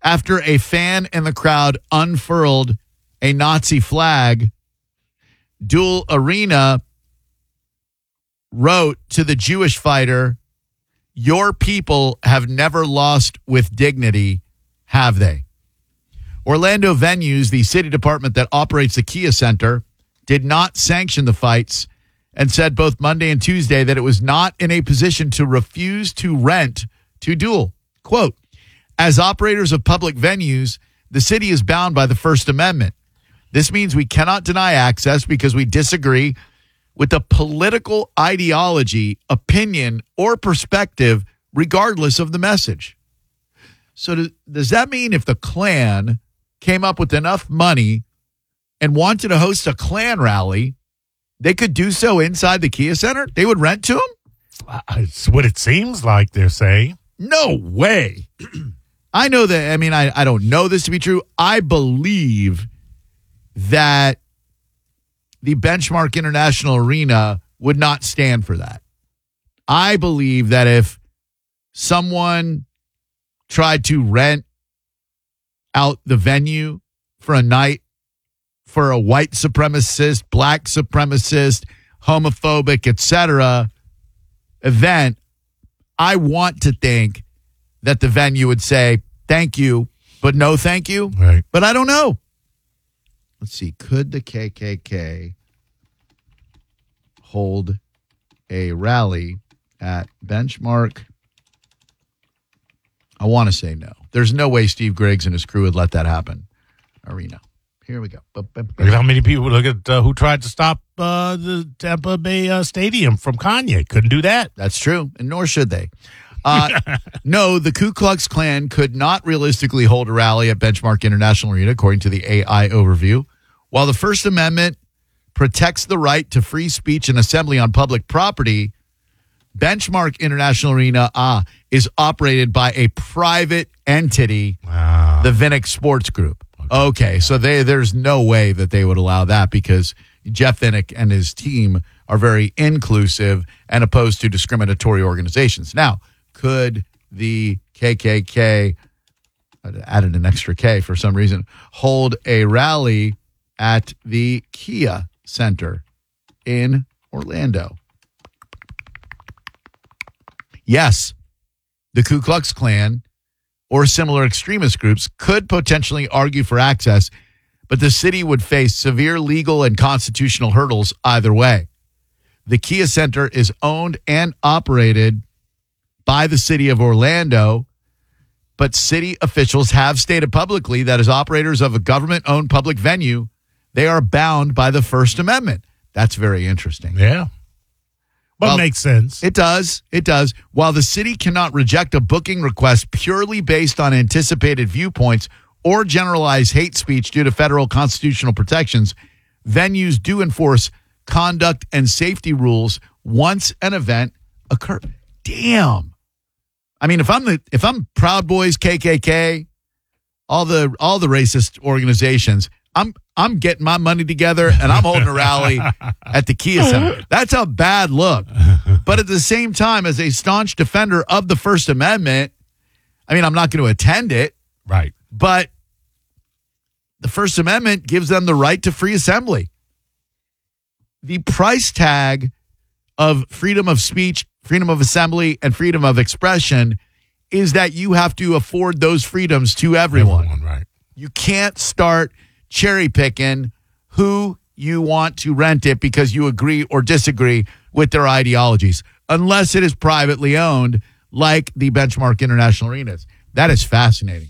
after a fan in the crowd unfurled a Nazi flag. Dual Arena wrote to the Jewish fighter, "Your people have never lost with dignity, have they?" Orlando Venues, the city department that operates the Kia Center, did not sanction the fights and said both Monday and Tuesday that it was not in a position to refuse to rent to Dual. Quote, "As operators of public venues, the city is bound by the First Amendment. This means we cannot deny access because we disagree with the political ideology, opinion, or perspective, regardless of the message." So does that mean if the Klan came up with enough money and wanted to host a Klan rally, they could do so inside the Kia Center? They would rent to them? It's what it seems like they're saying. No way. I know that. I mean, I don't know this to be true. I believe that the Benchmark International Arena would not stand for that. I believe that if someone tried to rent out the venue for a night for a white supremacist, black supremacist, homophobic, etc. event, I want to think that the venue would say, thank you, but no thank you. Right. But I don't know. Let's see. Could the KKK hold a rally at Benchmark? I want to say no. There's no way Steve Griggs and his crew would let that happen. Arena. Here we go. Look at how many people, look at who tried to stop the Tampa Bay Stadium from Kanye. Couldn't do that. That's true, and nor should they. No, the Ku Klux Klan could not realistically hold a rally at Benchmark International Arena, according to the AI overview. While the First Amendment protects the right to free speech and assembly on public property, Benchmark International Arena is operated by a private entity, the Vinnick Sports Group. Okay, so there's no way that they would allow that because Jeff Vinnick and his team are very inclusive and opposed to discriminatory organizations. Now, could the KKK, I added an extra K for some reason, hold a rally at the Kia Center in Orlando? Yes, the Ku Klux Klan or similar extremist groups could potentially argue for access, but the city would face severe legal and constitutional hurdles either way. The Kia Center is owned and operated by the city of Orlando, but city officials have stated publicly that as operators of a government-owned public venue, they are bound by the First Amendment. That's very interesting. Yeah. Well, makes sense. It does. It does. While the city cannot reject a booking request purely based on anticipated viewpoints or generalize hate speech due to federal constitutional protections, venues do enforce conduct and safety rules once an event occurs. Damn. I mean, if I'm Proud Boys, KKK, all the racist organizations, I'm getting my money together and I'm holding a rally at the Kia Center. That's a bad look. But at the same time, as a staunch defender of the First Amendment, I mean, I'm not going to attend it. Right. But the First Amendment gives them the right to free assembly. The price tag of freedom of speech, freedom of assembly, and freedom of expression is that you have to afford those freedoms to everyone. Right. You can't start cherry picking who you want to rent it because you agree or disagree with their ideologies, unless it is privately owned like the Benchmark International Arenas. That is fascinating.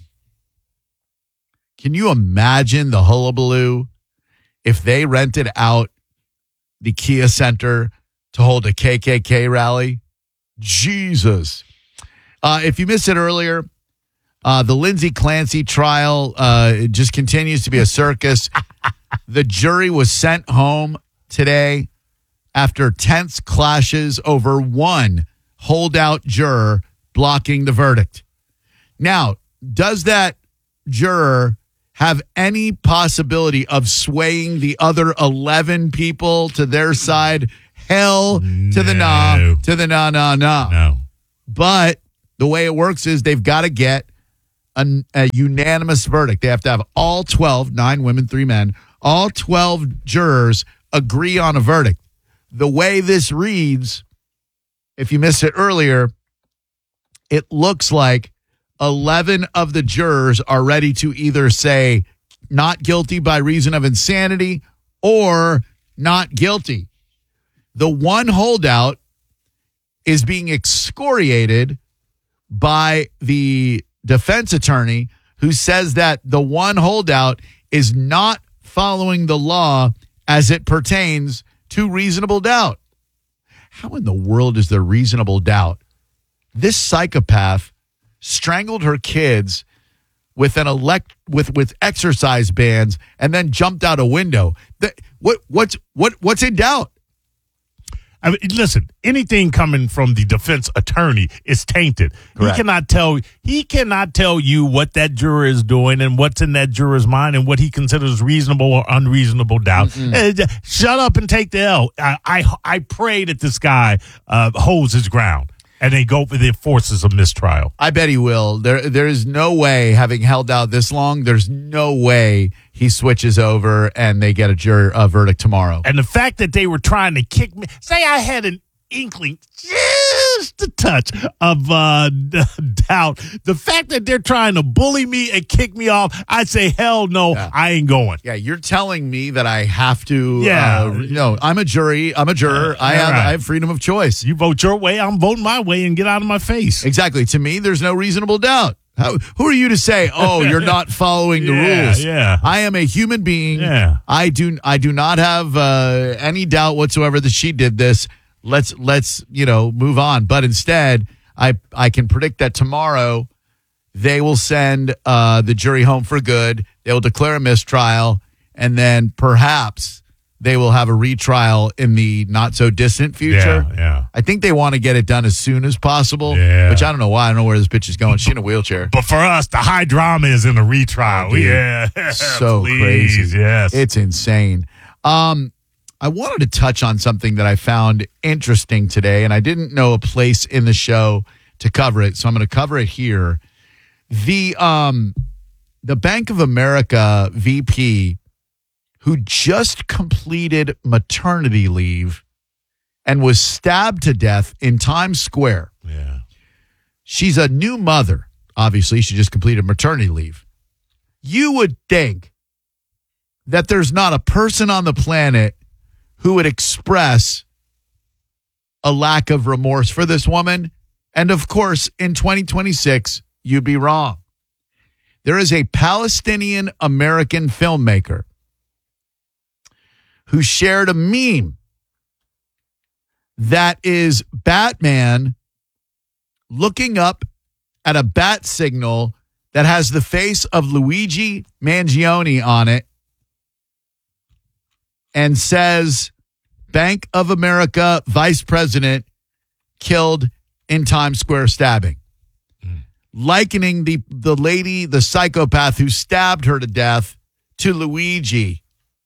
Can you imagine the hullabaloo if they rented out the Kia Center to hold a KKK rally? Jesus. If you missed it earlier, the Lindsey Clancy trial just continues to be a circus. The jury was sent home today after tense clashes over one holdout juror blocking the verdict. Now, does that juror have any possibility of swaying the other 11 people to their side? Hell to the no, to the no. No. But the way it works is they've got to get a unanimous verdict. They have to have all 12, 9 women, 3 men, all 12 jurors agree on a verdict. The way this reads, if you missed it earlier, it looks like 11 of the jurors are ready to either say not guilty by reason of insanity or not guilty. The one holdout is being excoriated by the defense attorney, who says that the one holdout is not following the law as it pertains to reasonable doubt. How in the world is there reasonable doubt? This psychopath strangled her kids with with exercise bands and then jumped out a window. What's in doubt? I mean, listen, anything coming from the defense attorney is tainted. Correct. He cannot tell you what that juror is doing and what's in that juror's mind and what he considers reasonable or unreasonable doubt. Shut up and take the L. I pray that this guy holds his ground and they go for the forces of mistrial. I bet he will. There is no way, having held out this long, there's no way he switches over and they get a verdict tomorrow. And the fact that they were trying to kick me, say I had an inkling, just a touch of doubt. The fact that they're trying to bully me and kick me off, I'd say, hell no, I ain't going. Yeah, you're telling me that I have to. Yeah. No, I'm a juror. I have freedom of choice. You vote your way, I'm voting my way, and get out of my face. Exactly. To me, there's no reasonable doubt. Who are you to say, oh, you're not following the rules? Yeah. I am a human being. Yeah. I do not have any doubt whatsoever that she did this. Let's move on. But instead, I can predict that tomorrow they will send the jury home for good. They will declare a mistrial, and then perhaps they will have a retrial in the not so distant future. Yeah. I think they want to get it done as soon as possible. Yeah. Which I don't know why. I don't know where this bitch is going. She's in a wheelchair. But for us, the high drama is in a retrial. Oh, yeah. So Please, crazy. Yes. It's insane. I wanted to touch on something that I found interesting today, and I didn't know a place in the show to cover it, so I'm going to cover it here. The Bank of America VP, who just completed maternity leave and was stabbed to death in Times Square. Yeah. She's a new mother. Obviously, she just completed maternity leave. You would think that there's not a person on the planet who would express a lack of remorse for this woman. And of course, in 2026, you'd be wrong. There is a Palestinian-American filmmaker who shared a meme that is Batman looking up at a bat signal that has the face of Luigi Mangione on it and says, Bank of America Vice President killed in Times Square stabbing. Likening the lady, the psychopath who stabbed her to death, to Luigi.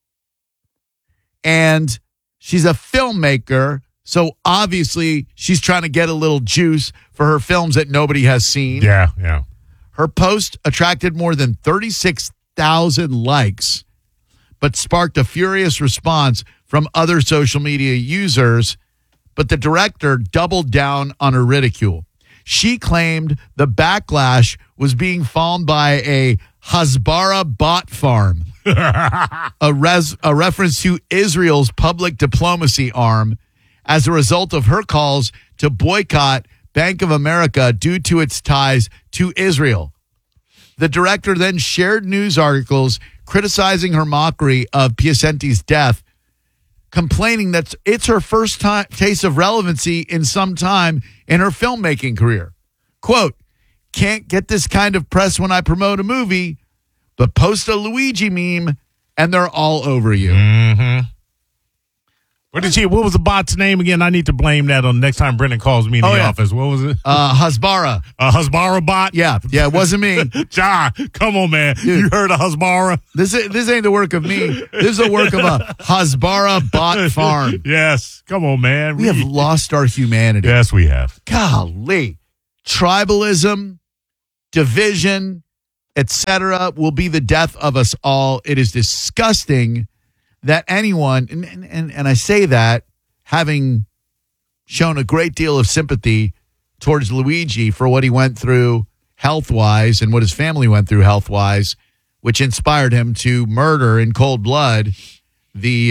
And she's a filmmaker, so obviously she's trying to get a little juice for her films that nobody has seen. Yeah. Her post attracted more than 36,000 likes, but sparked a furious response from other social media users. But the director doubled down on her ridicule. She claimed the backlash was being followed by a Hasbara bot farm, a reference to Israel's public diplomacy arm, as a result of her calls to boycott Bank of America due to its ties to Israel. The director then shared news articles criticizing her mockery of Piacenti's death, complaining that it's her first taste of relevancy in some time in her filmmaking career. Quote, can't get this kind of press when I promote a movie, but post a Luigi meme and they're all over you. Mm-hmm. What was the bot's name again? I need to blame that on the next time Brendan calls me in the office. What was it? Hasbara. A Hasbara bot? Yeah, it wasn't me. John, come on, man. Dude, you heard of Hasbara? This ain't the work of me. This is the work of a Hasbara bot farm. Yes. Come on, man. We have lost our humanity. Yes, we have. Golly. Tribalism, division, etc., will be the death of us all. It is disgusting that anyone, and I say that having shown a great deal of sympathy towards Luigi for what he went through health-wise and what his family went through health-wise, which inspired him to murder in cold blood the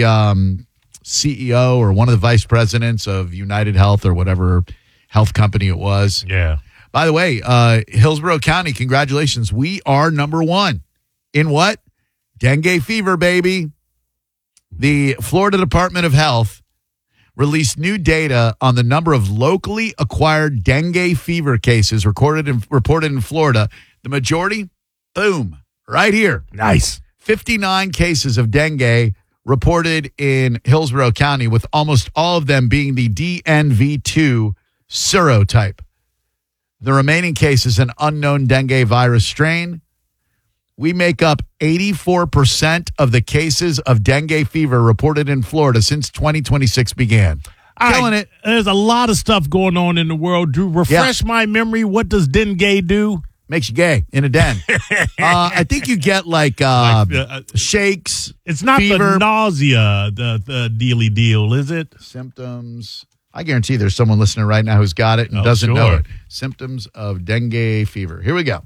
CEO or one of the vice presidents of United Health or whatever health company it was. Yeah. By the way, Hillsborough County, congratulations. We are number one in what? Dengue fever, baby. The Florida Department of Health released new data on the number of locally acquired dengue fever cases reported in Florida. The majority, boom, right here. Nice. 59 cases of dengue reported in Hillsborough County, with almost all of them being the DNV2 serotype. The remaining case is an unknown dengue virus strain. We make up 84% of the cases of dengue fever reported in Florida since 2026 began. Killing it. There's a lot of stuff going on in the world. Drew, refresh my memory. What does dengue do? Makes you gay in a den. I think you get like shakes. It's not fever, the nausea, the dealy deal, is it? Symptoms. I guarantee there's someone listening right now who's got it and doesn't know it. Symptoms of dengue fever. Here we go.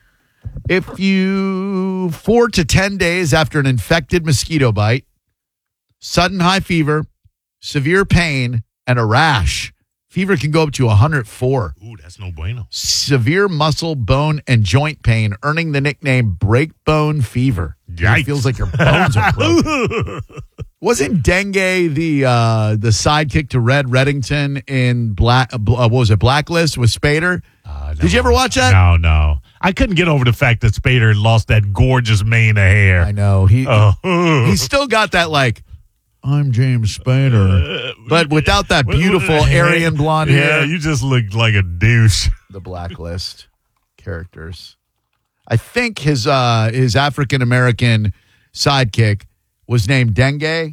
If you 4 to 10 days after an infected mosquito bite, sudden high fever, severe pain, and a rash, fever can go up to 104. Ooh, that's no bueno. Severe muscle, bone, and joint pain, earning the nickname breakbone fever. Yikes. It feels like your bones are broken. Wasn't dengue the sidekick to Red Reddington in Blacklist with Spader? Did you ever watch that? No. I couldn't get over the fact that Spader lost that gorgeous mane of hair. I know. He's still got that, like, I'm James Spader, but without that beautiful Aryan blonde hair. Yeah, you just look like a douche. The Blacklist characters. I think his African-American sidekick was named Dengue.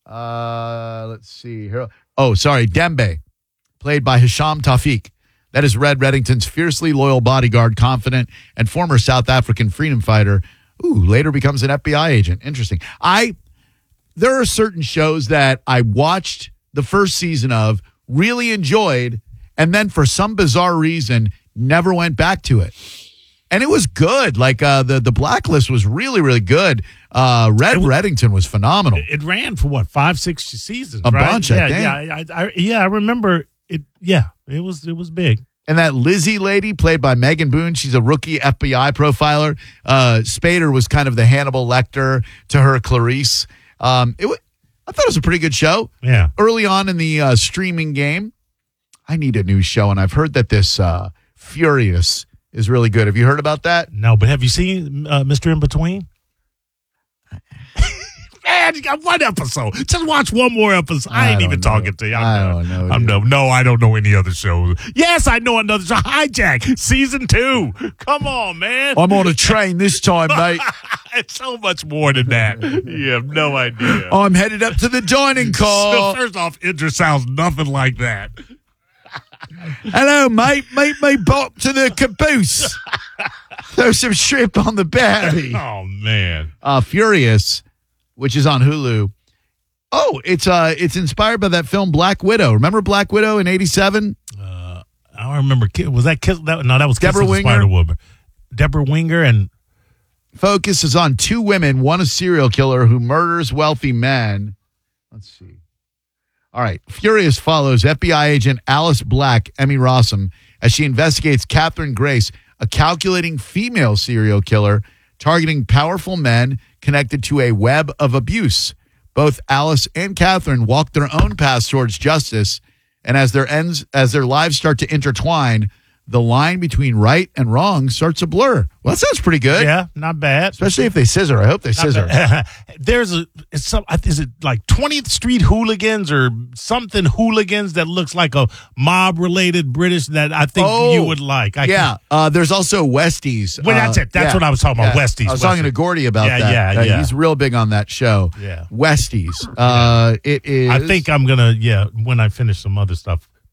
Let's see here. Oh, sorry, Dembe, played by Hisham Tawfiq. That is Red Reddington's fiercely loyal bodyguard, confident, and former South African freedom fighter, who later becomes an FBI agent. Interesting. There are certain shows that I watched the first season of, really enjoyed, and then for some bizarre reason, never went back to it. And it was good. Like the Blacklist was really, really good. Reddington was phenomenal. It ran for what, 5-6 seasons? A right? bunch, I think. I remember it. Yeah, it was big. And that Lizzie lady, played by Megan Boone, she's a rookie FBI profiler. Spader was kind of the Hannibal Lecter to her Clarice. I thought it was a pretty good show. Yeah. Early on in the streaming game, I need a new show, and I've heard that this Furious is really good. Have you heard about that? No, but have you seen Mr. In Between? Man, you got one episode. Just watch one more episode. I ain't even talking to you. I don't know. No, I don't know any other shows. Yes, I know another show. Hijack, season 2. Come on, man. I'm on a train this time, mate. It's so much more than that. You have no idea. I'm headed up to the dining car. So first off, Idris sounds nothing like that. Hello, mate. Meet me back to the caboose. Throw some shrimp on the berry. Oh, man. Furious, which is on Hulu. Oh, it's inspired by that film Black Widow. Remember Black Widow in '87? I don't remember. Was that Kiss? No, that was Deborah Winger. Spider-Woman. Deborah Winger and focuses on 2 women, one a serial killer who murders wealthy men. Let's see. All right. Furious follows FBI agent Alice Black, Emmy Rossum, as she investigates Catherine Grace, a calculating female serial killer targeting powerful men connected to a web of abuse. Both Alice and Catherine walk their own paths towards justice, and as their lives start to intertwine, the line between right and wrong starts to blur. Well, that sounds pretty good. Yeah, not bad. Especially if they scissor. I hope they scissor. Is it like 20th Street Hooligans or something hooligans that looks like a mob-related British that I think you would like? There's also Westies. Well, that's it. That's what I was talking about, Westies. I was talking to Gordy about that. Yeah. He's real big on that show. Yeah. Westies. It is. I think I'm going to, when I finish some other stuff,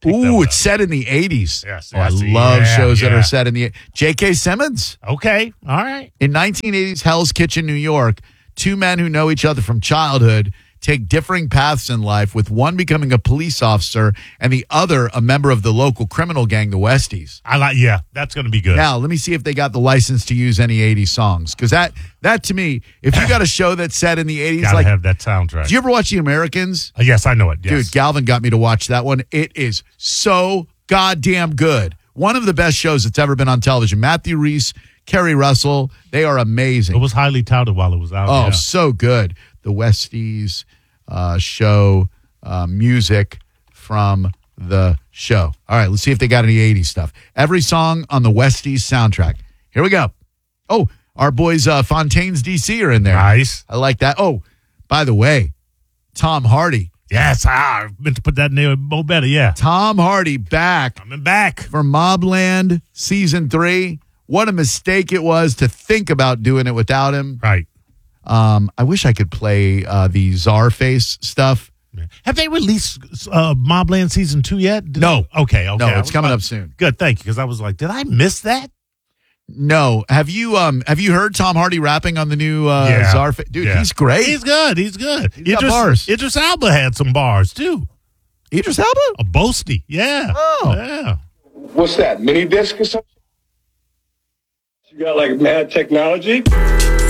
Pick that Ooh, one it's up. set in the 80s. Yes, Oh, I yes, love yeah, shows that yeah. are set in the J.K. Simmons. Okay, all right. In 1980's Hell's Kitchen, New York, two men who know each other from childhood take differing paths in life, with one becoming a police officer and the other a member of the local criminal gang, the Westies. That's going to be good. Now, let me see if they got the license to use any 80s songs. Because that to me, if you got a show that's set in the 80s, Gotta like, have that soundtrack. do you ever watch The Americans? Yes, I know it. Yes. Dude, Galvin got me to watch that one. It is so goddamn good. One of the best shows that's ever been on television. Matthew Rhys, Kerry Russell, they are amazing. It was highly touted while it was out. Oh, yeah. so good. The Westies show music from the show. All right, let's see if they got any 80s stuff. Every song on the Westies soundtrack. Here we go. Oh, our boys Fontaine's DC are in there. Nice. I like that. Oh, by the way, Tom Hardy. Yes, I meant to put that in there. Mo better, yeah. Tom Hardy back Coming back. for Mobland Season 3. What a mistake it was to think about doing it without him. Right. I wish I could play the Czarface stuff. Have they released Mobland Season 2 yet? No. Okay. No, it's coming up soon. Good, thank you, because I was like, did I miss that? No. Have you heard Tom Hardy rapping on the new Czarface? Dude, Yeah. he's great. He's good. got bars. Idris Elba had some bars, too. Idris Elba? A Boasty. Yeah. Oh. Yeah. What's that, mini disc or something? You got like mad technology?